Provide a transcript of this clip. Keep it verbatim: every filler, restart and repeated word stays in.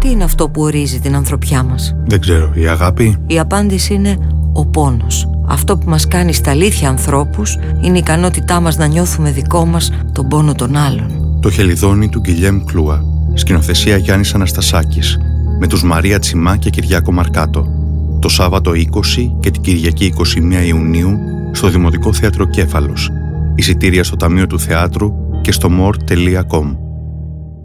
τι είναι αυτό που ορίζει την ανθρωπιά μας? Δεν ξέρω, η αγάπη? Η απάντηση είναι ο πόνος. Αυτό που μας κάνει στα αλήθεια ανθρώπους είναι η ικανότητά μας να νιώθουμε δικό μας τον πόνο των άλλων. Το Χελιδόνι του Γκυλιέμ Κλούα. Σκηνοθεσία Γιάννης Αναστασάκης. Με τους Μαρία Τσιμά και Κυριάκο Μαρκάτο. Το Σάββατο είκοσι και την Κυριακή είκοσι μία Ιουνίου στο Δημοτικό Θέατρο Κέφαλος. Εισιτήρια στο Ταμείο του Θεάτρου και στο more τελεία com.